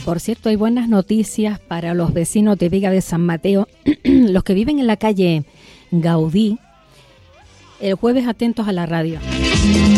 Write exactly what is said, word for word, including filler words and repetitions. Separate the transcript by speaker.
Speaker 1: Por cierto, hay buenas noticias para los vecinos de Vega de San Mateo, los que viven en la calle Gaudí. El jueves atentos a la radio.